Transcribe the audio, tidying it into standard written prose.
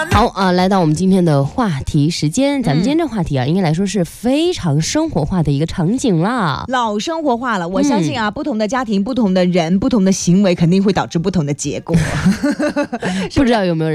好啊，来到我们今天的话题时间，咱们今天这话题啊，应该来说是非常生活化的一个场景啦， 老生活化了。我相信啊，不同的家庭、不同的人、不同的行为，肯定会导致不同的结果。 不知道有没有人